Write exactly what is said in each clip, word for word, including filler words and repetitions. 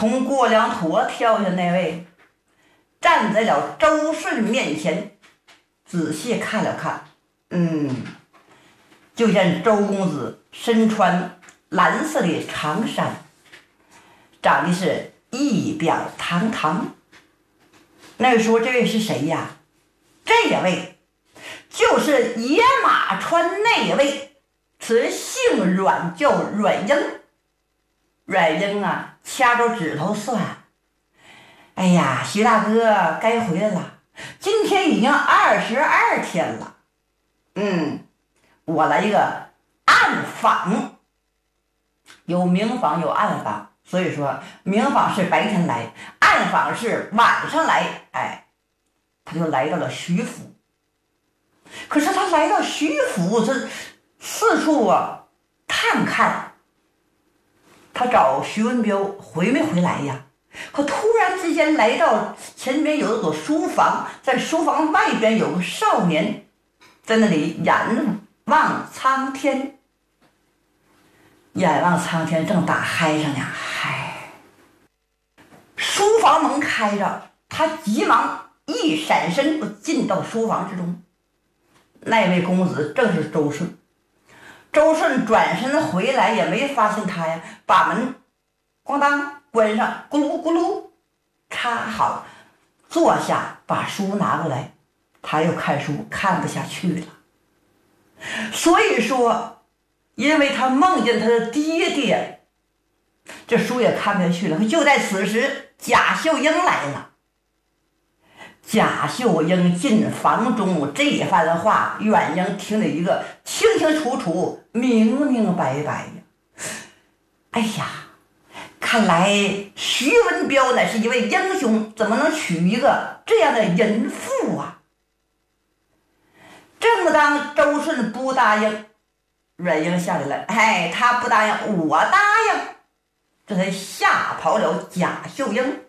从过梁坨跳下那位，站在了周顺面前，仔细看了看，嗯，就见周公子身穿蓝色的长衫，长得是仪表堂堂。那位说这位是谁呀？这位就是野马川那位，此姓阮，叫阮英。阮英啊，掐着指头算，哎呀，徐大哥该回来了，今天已经二十二天了。嗯，我来一个暗访，有明访有暗访，所以说明访是白天来，暗访是晚上来。哎，他就来到了徐府。可是他来到徐府，这四处啊探看。他找徐文彪回没回来呀？可突然之间来到前边有一所书房，在书房外边有个少年在那里仰望苍天，仰望苍天正打嗨上呢。嗨，书房门开着，他急忙一闪身进到书房之中。那位公子正是周顺。周顺转身回来也没发现他呀，把门咣当关上，咕噜咕噜插好，坐下把书拿过来。他又看书看不下去了，所以说因为他梦见他的爹爹，这书也看不下去了。就在此时，贾秀英来了。贾秀英进房中，这番话阮英听了一个清清楚楚，明明白白呀。哎呀，看来徐文彪乃是一位英雄，怎么能娶一个这样的淫妇啊？正当周顺不答应，阮英下来了，哎，他不答应，我答应，这才吓跑了贾秀英。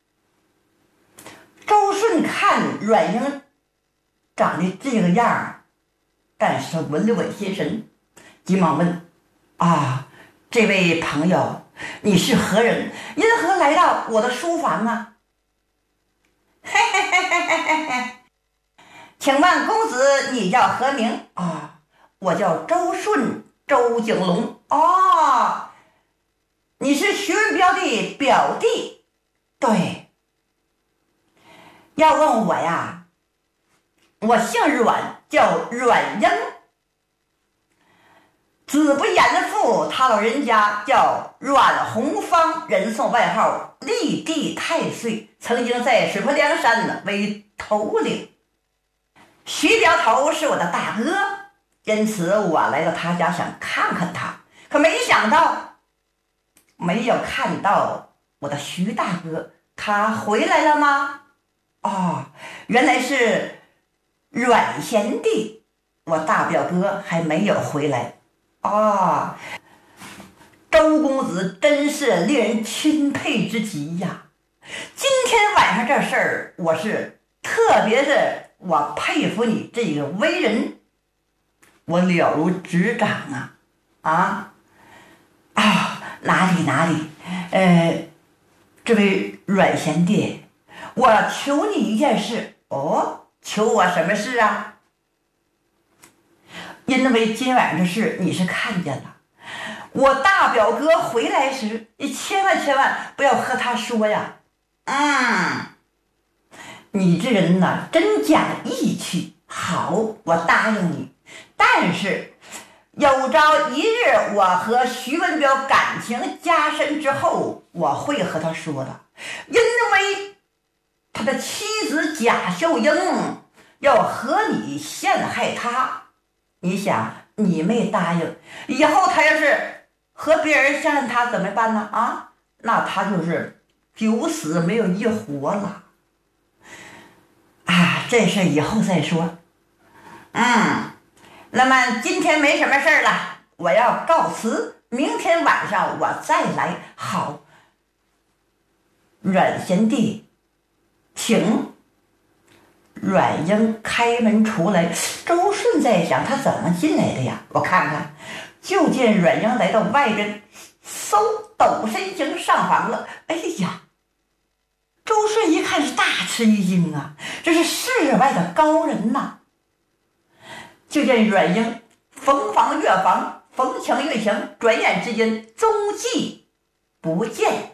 周顺看阮英长得这个样儿，但是稳了稳心神，急忙问：啊，这位朋友，你是何人？因何来到我的书房啊？嘿嘿嘿嘿嘿嘿嘿，请问公子你叫何名？啊，我叫周顺，周景龙。哦，你是徐文彪的表弟？对。要问我呀，我姓阮，叫阮英，子不言父，他老人家叫阮弘芳，人送外号立地太岁，曾经在水泊梁山为头领。徐镖头是我的大哥，因此我来到他家想看看他，可没想到没有看到我的徐大哥。他回来了吗？哦，原来是阮贤弟，我大表哥还没有回来。哦，周公子真是令人钦佩之极呀！今天晚上这事儿，我是特别的，我佩服你这个为人，我了如指掌啊！啊啊，哪里哪里，呃，这位阮贤弟，我求你一件事。哦，求我什么事啊？因为今晚这事你是看见了，我大表哥回来时，你千万千万不要和他说呀。嗯，你这人呢，真讲义气。好，我答应你。但是有朝一日我和徐文彪感情加深之后，我会和他说的，因为他的妻子贾秀英要和你陷害他。你想，你没答应，以后他要是和别人陷害他怎么办呢？啊，那他就是九死没有一活了啊！这事以后再说。嗯，那么今天没什么事了，我要告辞，明天晚上我再来。好，阮贤弟，请。阮英开门出来，周顺在想他怎么进来的呀？我看看，就见阮英来到外边， 嗖抖身形上房了。哎呀，周顺一看是大吃一惊啊，这是世外的高人呐！就见阮英逢房越房，逢墙越墙，转眼之间踪迹不见。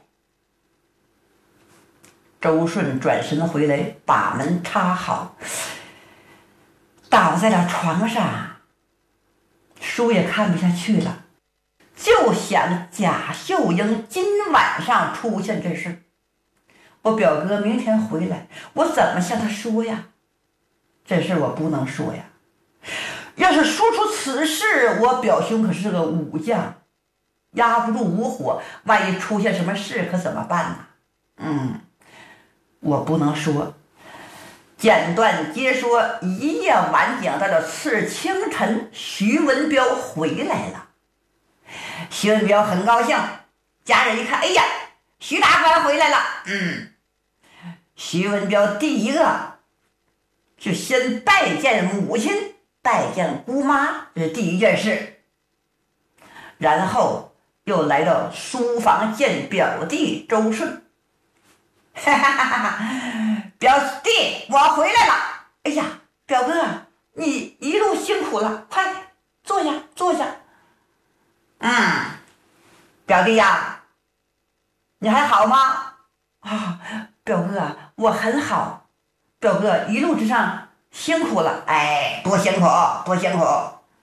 周顺转身回来，把门插好，倒在了床上，书也看不下去了，就想贾秀英今晚上出现这事，我表哥明天回来，我怎么向他说呀？这事我不能说呀，要是说出此事，我表兄可是个武将，压不住武火，万一出现什么事可怎么办呢？嗯，我不能说。简短接说，一夜晚景，到了次清晨，徐文彪回来了。徐文彪很高兴，家人一看，哎呀，徐大官回来了。嗯，徐文彪第一个就先拜见母亲，拜见姑妈，这是第一件事。然后又来到书房见表弟周顺。哈哈哈哈，表弟，我回来了。哎呀，表哥，你一路辛苦了，快坐下，坐下。嗯，表弟呀，你还好吗？啊，表哥，我很好。表哥一路之上辛苦了。哎，多辛苦，多辛苦。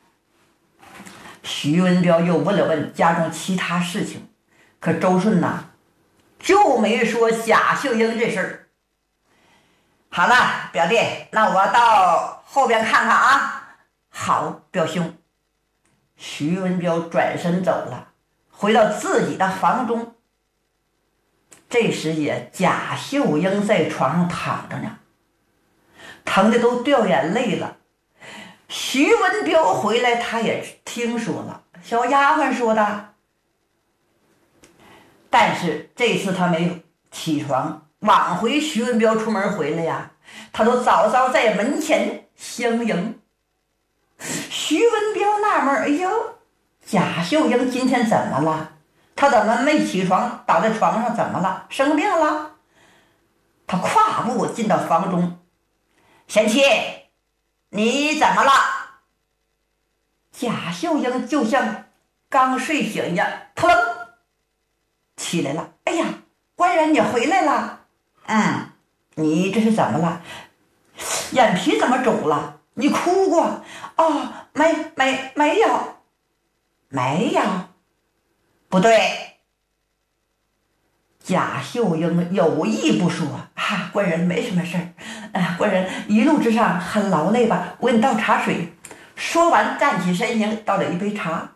徐文彪又问了问家中其他事情，可周顺呐，就没说贾秀英这事儿。好了，表弟，那我到后边看看啊。好，表兄。徐文彪转身走了，回到自己的房中。这时也贾秀英在床上躺着呢，疼的都掉眼泪了。徐文彪回来，他也听说了，小丫鬟说的。但是这次他没起床，往回徐文彪出门回来呀，他都早早在门前相迎。徐文彪纳闷，哎呦，贾秀英今天怎么了？他怎么没起床，倒在床上？怎么了？生病了？他跨步进到房中，贤妻，你怎么了？贾秀英就像刚睡醒一样，扑棱起来了。哎呀，官人你回来了。嗯，你这是怎么了？眼皮怎么肿了？你哭过？哦，没没没有，没有，不对。贾秀英有意不说啊，官人没什么事儿。啊，官人一路之上很劳累吧？我给你倒茶水。说完，站起身形，倒了一杯茶。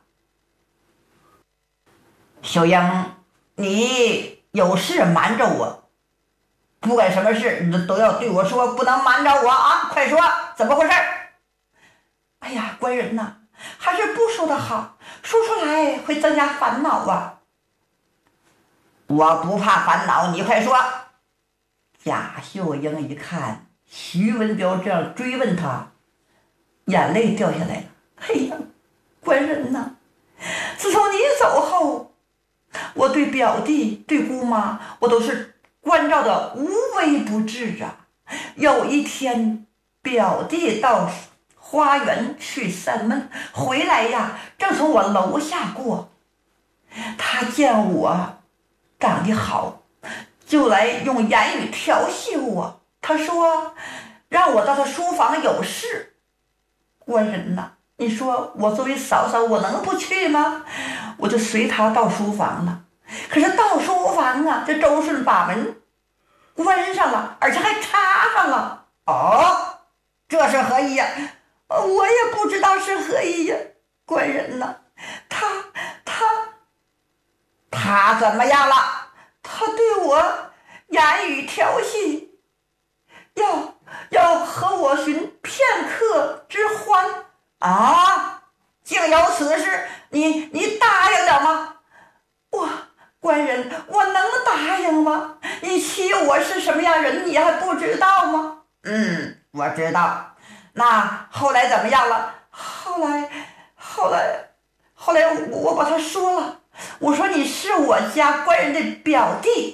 秀英，你有事瞒着我，不管什么事你都要对我说，不能瞒着我啊！快说，怎么回事？哎呀，官人呐，还是不说的好，说出来会增加烦恼啊。我不怕烦恼，你快说。贾秀英一看徐文彪这样追问他，眼泪掉下来了。哎呀，官人呐，自从你走后，我对表弟对姑妈我都是关照的无微不至啊。有一天表弟到花园去散闷，回来呀，正从我楼下过，他见我长得好，就来用言语调戏我。他说让我到他书房有事。官人呐，你说我作为嫂嫂，我能不去吗？我就随他到书房了。可是到书房啊，这周顺把门关上了，而且还插上了。哦，这是何意呀？我也不知道是何意呀。官人呐，他他他怎么样了？他对我言语调戏，要要和我寻片刻之欢啊！竟有此事，你你答应了吗？我官人，我能答应吗？你欺我是什么样人，你还不知道吗？嗯，我知道。那后来怎么样了？后来后来后来我把他说了， 我说你是我家官人的表弟。